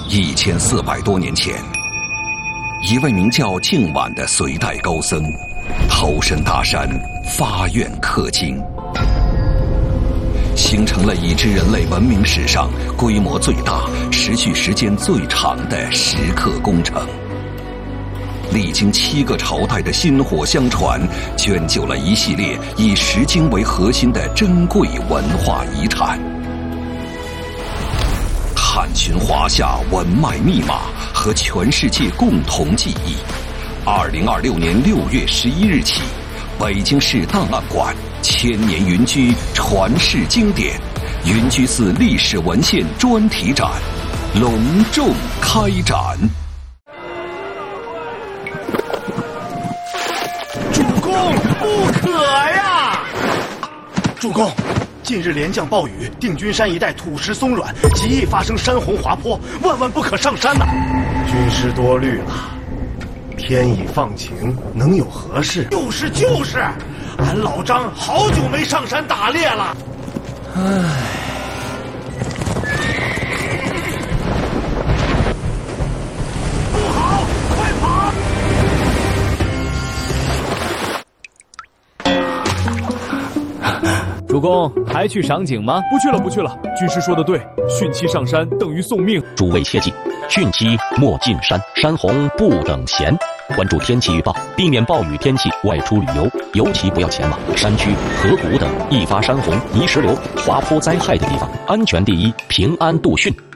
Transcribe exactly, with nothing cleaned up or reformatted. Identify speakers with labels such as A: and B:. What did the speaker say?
A: 一千四百多年前，一位名叫净晚的隋代高僧，投身大山，发愿氪金，形成了已知人类文明史上规模最大、持续时间最长的石刻工程。历经七个朝代的薪火相传，捐就了一系列以石经为核心的珍贵文化遗产。探寻华夏文脉密码和全世界共同记忆。二零二六年六月十一日起，北京市档案馆千年云居传世经典云居寺历史文献专题展隆重开展。
B: 主公，不可呀！主公，近日连降暴雨，定军山一带土石松软，极易发生山洪滑坡，万万不可上山呐！军师多虑了，天已放晴，能有何事？就是就是，俺老张好久没上山打猎了。唉。
C: 主公还去赏景吗？
D: 不去了，不去了。军师说的对，汛期上山等于送命。
E: 诸位切记，汛期莫进山，山洪不等闲。关注天气预报，避免暴雨天气外出旅游，尤其不要前往山区、河谷等易发山洪、泥石流、滑坡灾害的地方。安全第一，平安度汛。